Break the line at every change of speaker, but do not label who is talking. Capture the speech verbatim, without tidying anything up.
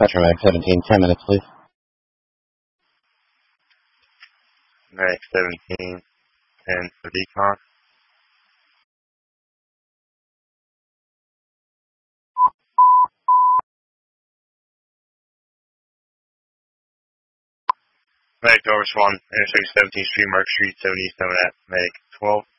Metro Mag seventeen, ten minutes, please.
Mag seventeen, ten for decon. Mag Doris one, intersection seventeenth Street, Mark Street, seventy-seven at Mag twelve.